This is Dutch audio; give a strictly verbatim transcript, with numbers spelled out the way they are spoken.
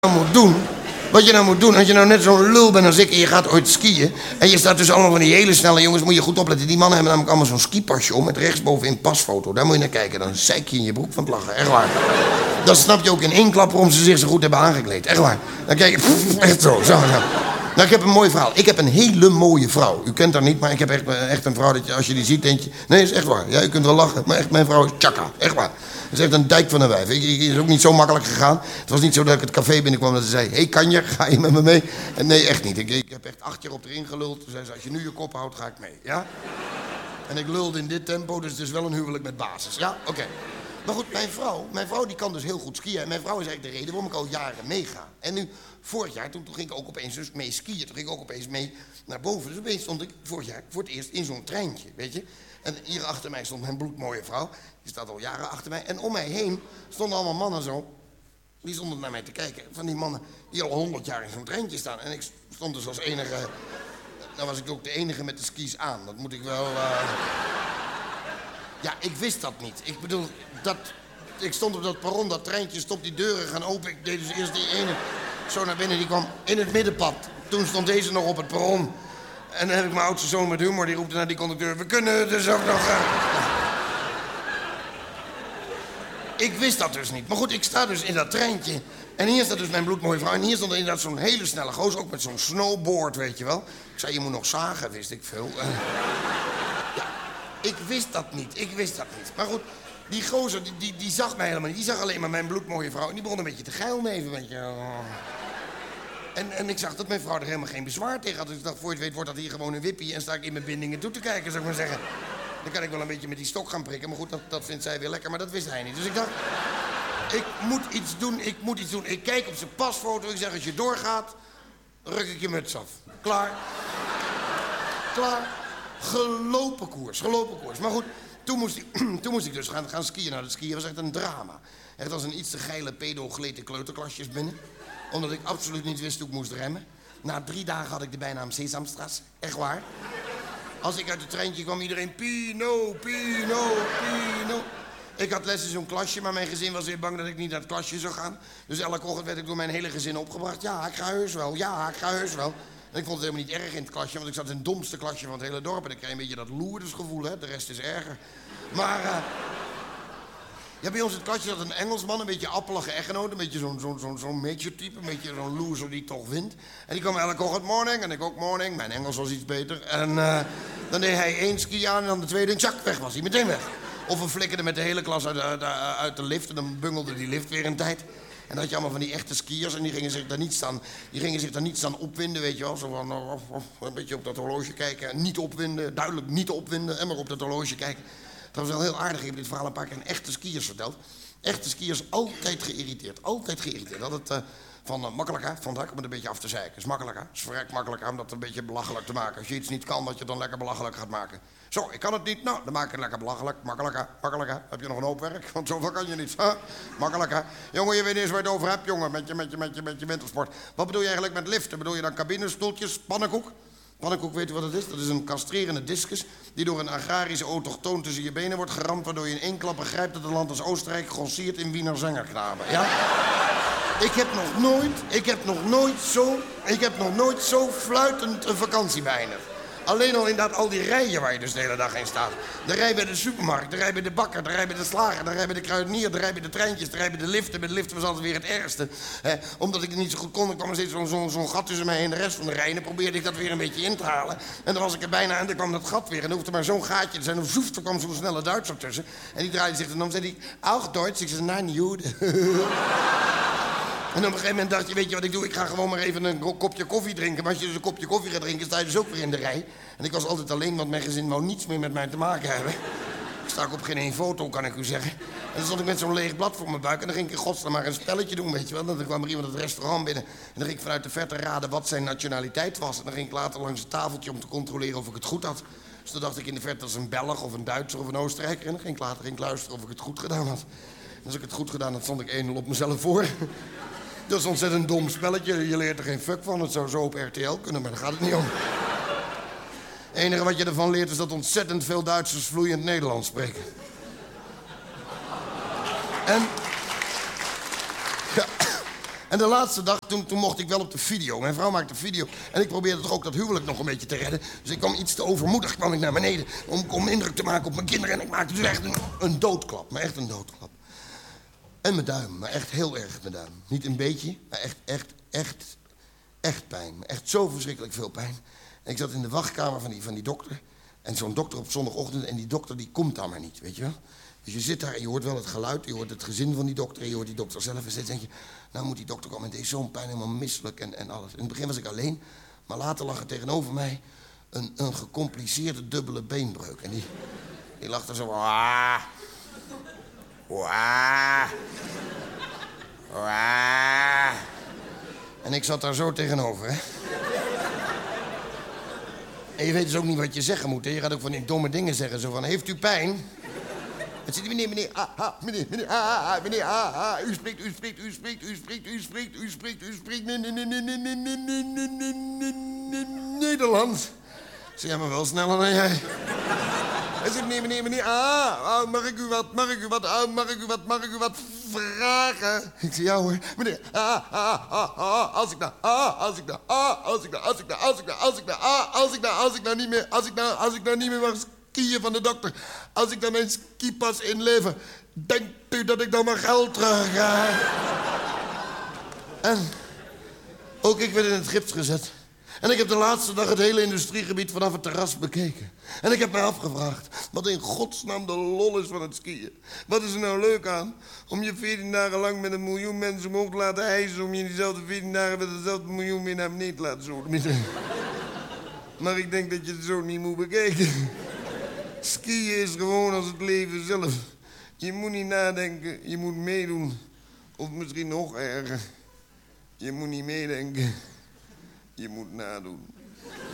nou moet doen, wat je nou moet doen, als je nou net zo'n lul bent als ik en je gaat ooit skiën en je staat tussen allemaal van die hele snelle jongens, moet je goed opletten. Die mannen hebben namelijk allemaal zo'n skipasje om met rechtsbovenin pasfoto. Daar moet je naar kijken, dan zeik je in je broek van het lachen, echt waar. Dan snap je ook in één klap waarom ze zich zo goed hebben aangekleed, echt waar. Dan kijk je, pff, echt zo, zo, zo. Nou, ik heb een mooi verhaal. Ik heb een hele mooie vrouw. U kent haar niet, maar ik heb echt, echt een vrouw dat je, als je die ziet, denk je... Nee, is echt waar. Ja, u kunt wel lachen, maar echt, mijn vrouw is tjaka. Echt waar. Dat is echt een dijk van een wijf. Ik, ik, is ook niet zo makkelijk gegaan. Het was niet zo dat ik het café binnenkwam dat ze zei... Hé, hey, Kanje, ga je met me mee? En nee, echt niet. Ik, ik heb echt acht keer op erin geluld. Toen zei ze, als je nu je kop houdt, ga ik mee. Ja? En ik lulde in dit tempo, dus het is wel een huwelijk met basis. Ja? Oké. Okay. Maar goed, mijn vrouw, mijn vrouw die kan dus heel goed skiën. En mijn vrouw is eigenlijk de reden waarom ik al jaren meega. En nu, vorig jaar, toen, toen ging ik ook opeens dus mee skiën. Toen ging ik ook opeens mee naar boven. Dus opeens stond ik vorig jaar voor het eerst in zo'n treintje, weet je. En hier achter mij stond mijn bloedmooie vrouw. Die staat al jaren achter mij. En om mij heen stonden allemaal mannen zo. Die stonden naar mij te kijken. Van die mannen die al honderd jaar in zo'n treintje staan. En ik stond dus als enige... Nou was ik ook de enige met de skis aan. Dat moet ik wel... Uh... Ja, ik wist dat niet. Ik bedoel, dat... Ik stond op dat perron, dat treintje stopt, die deuren gaan open. Ik deed dus eerst die ene zo naar binnen, die kwam in het middenpad. Toen stond deze nog op het perron. En dan heb ik mijn oudste zoon met humor, die roepte naar die conducteur... We kunnen dus ook nog... Uh... Ik wist dat dus niet. Maar goed, ik sta dus in dat treintje. En hier staat dus mijn bloedmooie vrouw. En hier stond inderdaad zo'n hele snelle gozer, ook met zo'n snowboard, weet je wel. Ik zei, je moet nog zagen, wist ik veel. Uh... Ja, ik wist dat niet, ik wist dat niet. Maar goed... Die gozer, die, die, die zag mij helemaal niet. Die zag alleen maar mijn bloedmooie vrouw. En die begon een beetje te geilen even, weet je. En, en ik zag dat mijn vrouw er helemaal geen bezwaar tegen had. Dus ik dacht, voor je het weet wordt dat hier gewoon een wippie... en sta ik in mijn bindingen toe te kijken, zou ik maar zeggen. Dan kan ik wel een beetje met die stok gaan prikken. Maar goed, dat, dat vindt zij weer lekker, maar dat wist hij niet. Dus ik dacht, ik moet iets doen, ik moet iets doen. Ik kijk op zijn pasfoto, ik zeg, als je doorgaat... ruk ik je muts af. Klaar. Klaar. Gelopen koers, gelopen koers. Maar goed... Toen moest, ik, toen moest ik dus gaan, gaan skiën. Nou, dat skiën was echt een drama. Echt als een iets te geile pedo gleed de kleuterklasjes binnen. Omdat ik absoluut niet wist hoe ik moest remmen. Na drie dagen had ik de bijnaam Sesamstraat. Echt waar. Als ik uit het treintje kwam, iedereen... Pino, Pino, Pino. Ik had les in zo'n klasje, maar mijn gezin was weer bang dat ik niet naar het klasje zou gaan. Dus elke ochtend werd ik door mijn hele gezin opgebracht. Ja, ik ga heus wel. Ja, ik ga heus wel. En ik vond het helemaal niet erg in het klasje, want ik zat in het domste klasje van het hele dorp. En ik kreeg een beetje dat loerdersgevoel, hè. De rest is erger. Maar, uh, ja, bij ons in het klasje zat een Engelsman, een beetje appelige echtgenoot. Een beetje zo'n zo'n zo'n zo'n major-type, een beetje zo'n loser die toch wint. En die kwam elke ochtend morning, en ik ook morning. Mijn Engels was iets beter. En uh, dan deed hij één ski aan en dan de tweede en tjak, weg was hij, meteen weg. Of we flikkerden met de hele klas uit de, uit, de, uit de lift en dan bungelde die lift weer een tijd. En dan had je allemaal van die echte skiers en die gingen zich daar niet staan, die gingen zich daar niet staan opwinden, weet je wel. Zo van, oh, oh, oh, een beetje op dat horloge kijken. Niet opwinden, duidelijk niet opwinden en maar op dat horloge kijken. Dat was wel heel aardig. Ik heb dit verhaal een paar keer aan echte skiers verteld. Echte skiers altijd geïrriteerd, altijd geïrriteerd. Dat het uh, van uh, makkelijk hè, van het hak om het een beetje af te zeiken. Is makkelijk hè, is vrij makkelijk hè, om dat een beetje belachelijk te maken. Als je iets niet kan, dat je het dan lekker belachelijk gaat maken. Zo, ik kan het niet, nou, dan maak ik het lekker belachelijk. Makkelijk hè, makkelijk hè. Heb je nog een hoop werk? Want zoveel kan je niet. Huh? Makkelijk hè. Jongen, je weet niet eens waar je het over hebt, jongen, met je, met je, met je, met je wintersport. Wat bedoel je eigenlijk met liften? Bedoel je dan cabinestoeltjes, pannenkoek? Pannenkoek, weet u wat het is? Dat is een castrerende discus die door een agrarische autochtoon tussen je benen wordt geramd, waardoor je in één klap begrijpt dat een land als Oostenrijk grossiert in Wiener Zangerknaben. Ja? Ik heb nog nooit, ik heb nog nooit zo, ik heb nog nooit zo fluitend een vakantie bijna. Alleen al inderdaad al die rijen waar je dus de hele dag in staat. De rij bij de supermarkt, de rij bij de bakker, de rij bij de slager, de rij bij de kruidenier, de rij bij de treintjes, de rij bij de liften. Bij de liften was altijd weer het ergste. Hè, omdat ik het niet zo goed kon, er kwam er steeds zo'n zo, zo gat tussen mij en de rest van de rij. En dan probeerde ik dat weer een beetje in te halen. En dan was ik er bijna en dan kwam dat gat weer. En dan hoefde maar zo'n gaatje te zijn. Of zoef, er kwam zo'n snelle Duitser tussen. En die draaide zich en dan zei hij, auch Duits. Ik zei, nein, Jude. En op een gegeven moment dacht je, weet je wat ik doe? Ik ga gewoon maar even een kopje koffie drinken. Maar als je dus een kopje koffie gaat drinken, sta je dus ook weer in de rij. En ik was altijd alleen, want mijn gezin wou niets meer met mij te maken hebben. Ik sta ook op geen één foto, kan ik u zeggen. En dan stond ik met zo'n leeg blad voor mijn buik. En dan ging ik in godsnaam maar een spelletje doen, weet je wel. Dan kwam er iemand het restaurant binnen. En dan ging ik vanuit de verte raden wat zijn nationaliteit was. En dan ging ik later langs het tafeltje om te controleren of ik het goed had. Dus dan dacht ik in de verte als een Belg of een Duitser of een Oostenrijker. En dan ging ik later ging ik luisteren of ik het goed gedaan had. En als ik het goed gedaan had, stond ik één nul op mezelf voor. Dat is een ontzettend dom spelletje. Je leert er geen fuck van. Het zou zo op R T L kunnen, maar daar gaat het niet om. Het enige wat je ervan leert is dat ontzettend veel Duitsers vloeiend Nederlands spreken. En... Ja, En de laatste dag, toen, toen mocht ik wel op de video. Mijn vrouw maakte video. En ik probeerde toch ook dat huwelijk nog een beetje te redden. Dus ik kwam iets te overmoedig kwam ik naar beneden. Om, om indruk te maken op mijn kinderen. En ik maakte dus echt een, een doodklap. Maar echt een doodklap. En mijn duim. Maar echt heel erg mijn duim. Niet een beetje, maar echt, echt, echt, echt pijn. Echt zo verschrikkelijk veel pijn. En ik zat in de wachtkamer van die, van die dokter. En zo'n dokter op zondagochtend. En die dokter die komt dan maar niet, weet je wel. Dus je zit daar en je hoort wel het geluid, je hoort het gezin van die dokter... en je hoort die dokter zelf. En steeds denk je, nou moet die dokter komen. En het deed zo'n pijn, helemaal misselijk en, en alles. In het begin was ik alleen, maar later lag er tegenover mij... een, een gecompliceerde dubbele beenbreuk. En die, die lag er zo... Waa, waa, waa. En ik zat daar zo tegenover, hè. En je weet dus ook niet wat je zeggen moet, hè. Je gaat ook van die domme dingen zeggen, zo van, heeft u pijn? Het zit meneer, meneer, ah, ah, meneer, meneer, ah, ah, meneer, ah, ah, u spreekt, u spreekt, u spreekt, u spreekt, u spreekt, u spreekt, u spreekt, nee, nee, nee, nee, nee, nee, nee, nee, nee, nee, nee, nee, Nederlands. Zeg jij maar wel sneller dan jij. Hij zegt, meneer, meneer, meneer, ah, ah, mag ik u wat, mag ik u wat, ah, mag ik u wat, mag ik u wat vragen? Ik zeg, ja hoor, meneer, ah, ah, ah, ah, als ik nou, ah, als ik nou, ah, als ik nou, als ik nou, als ik nou, als ik nou, ah, als ik nou, als ik nou niet meer, als ik nou, als ik nou niet meer mag skiën van de dokter. Als ik dan mijn skipas inlever, denkt u dat ik dan mijn geld terug krijg? En ook ik werd in het gips gezet. En ik heb de laatste dag het hele industriegebied vanaf het terras bekeken. En ik heb mij afgevraagd wat in godsnaam de lol is van het skiën. Wat is er nou leuk aan om je veertien dagen lang met een miljoen mensen omhoog te laten hijsen... om je diezelfde veertien dagen met dezelfde miljoen weer naar beneden te laten zoeken. Maar ik denk dat je het zo niet moet bekijken. Skiën is gewoon als het leven zelf. Je moet niet nadenken, je moet meedoen. Of misschien nog erger. Je moet niet meedenken, je moet nadoen.